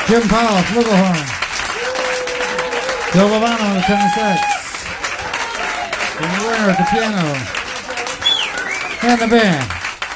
Jim Powell, flugelhorn. Joe Bavano, tenor sax. Jimmy Werner at the piano. And the band.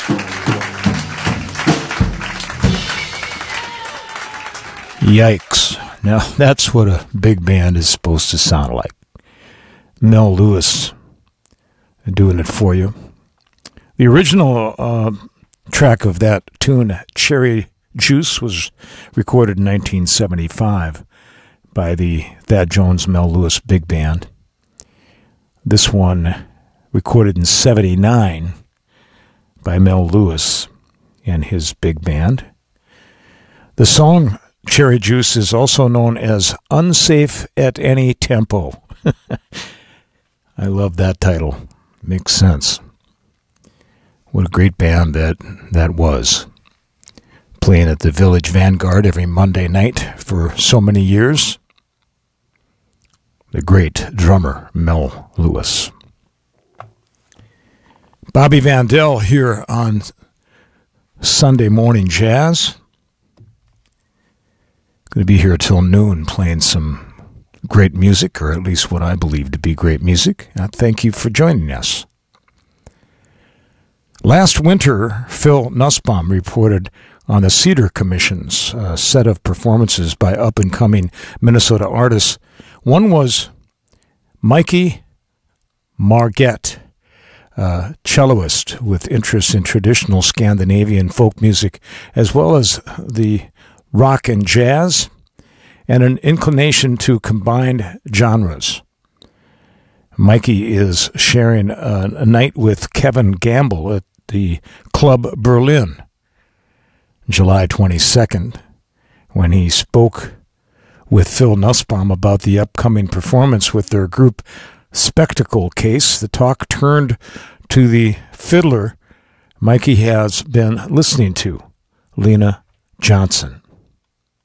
Yikes. Now, that's what a big band is supposed to sound like. Mel Lewis doing it for you. The original track of that tune, Cherry Juice, was recorded in 1975 by the Thad Jones Mel Lewis Big Band. This one recorded in 79 by Mel Lewis and his big band. The song Cherry Juice is also known as Unsafe at Any Tempo. I love that title. Makes sense. What a great band that was. Playing at the Village Vanguard every Monday night for so many years. The great drummer, Mel Lewis. Bobby Vandell here on Sunday Morning Jazz. Going to be here till noon playing some great music, or at least what I believe to be great music. Thank you for joining us. Last winter, Phil Nussbaum reported on the Cedar Commission's set of performances by up-and-coming Minnesota artists. One was Mikey Margette, celloist with interests in traditional Scandinavian folk music, as well as the rock and jazz, and an inclination to combined genres. Mikey is sharing a night with Kevin Gamble at the Club Berlin, July 22nd, when he spoke with Phil Nussbaum about the upcoming performance with their group Spectacle Case. The talk turned to the fiddler Mikey has been listening to, Lena Johnson.